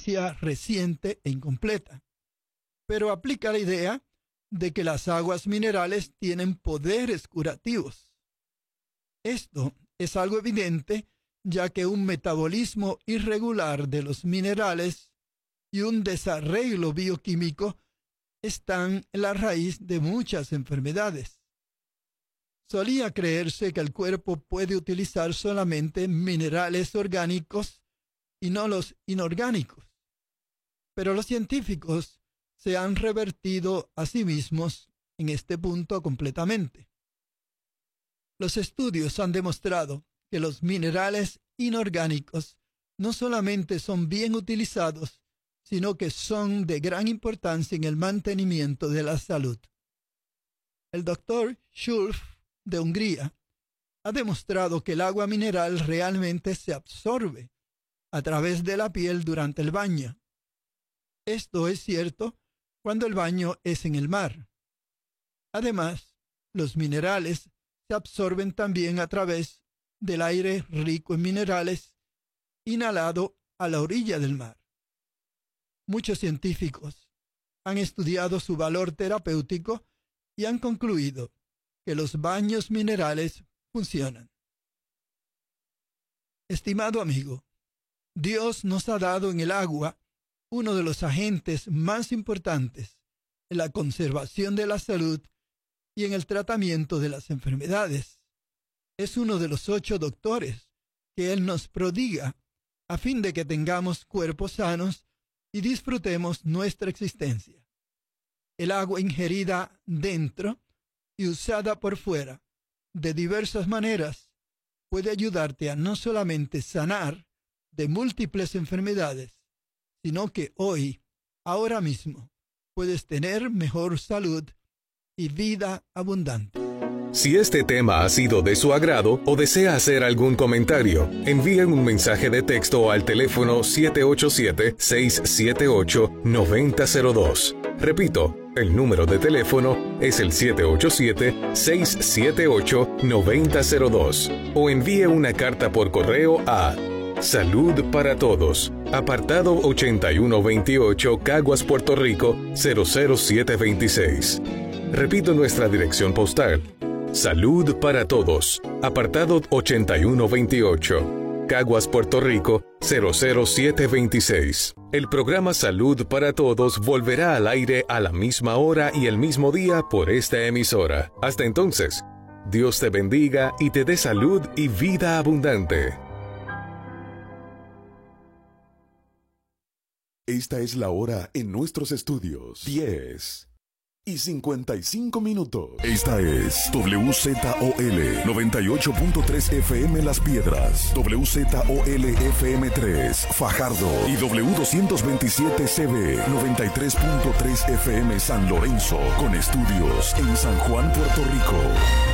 ciencia reciente e incompleta, pero aplica la idea de que las aguas minerales tienen poderes curativos. Esto es algo evidente, ya que un metabolismo irregular de los minerales y un desarreglo bioquímico están en la raíz de muchas enfermedades. Solía creerse que el cuerpo puede utilizar solamente minerales orgánicos y no los inorgánicos, pero los científicos se han revertido a sí mismos en este punto completamente. Los estudios han demostrado que los minerales inorgánicos no solamente son bien utilizados, sino que son de gran importancia en el mantenimiento de la salud. El doctor Schulf de Hungría ha demostrado que el agua mineral realmente se absorbe a través de la piel durante el baño. Esto es cierto cuando el baño es en el mar. Además, los minerales se absorben también a través del aire rico en minerales inhalado a la orilla del mar. Muchos científicos han estudiado su valor terapéutico y han concluido que los baños minerales funcionan. Estimado amigo, Dios nos ha dado en el agua uno de los agentes más importantes en la conservación de la salud y en el tratamiento de las enfermedades. Es uno de los 8 doctores que Él nos prodiga a fin de que tengamos cuerpos sanos y disfrutemos nuestra existencia. El agua ingerida dentro y usada por fuera de diversas maneras puede ayudarte a no solamente sanar de múltiples enfermedades, sino que hoy, ahora mismo, puedes tener mejor salud y vida abundante. Si este tema ha sido de su agrado o desea hacer algún comentario, envíen un mensaje de texto al teléfono 787-678-9002. Repito, el número de teléfono es el 787-678-9002. O envíe una carta por correo a Salud para Todos, apartado 8128, Caguas, Puerto Rico, 00726. Repito nuestra dirección postal. Salud para Todos, apartado 8128, Caguas, Puerto Rico, 00726. El programa Salud para Todos volverá al aire a la misma hora y el mismo día por esta emisora. Hasta entonces, Dios te bendiga y te dé salud y vida abundante. Esta es la hora en nuestros estudios. 10:55. Esta es WZOL 98.3 FM Las Piedras, WZOL FM 3 Fajardo y W227 CB 93.3 FM San Lorenzo, con estudios en San Juan, Puerto Rico.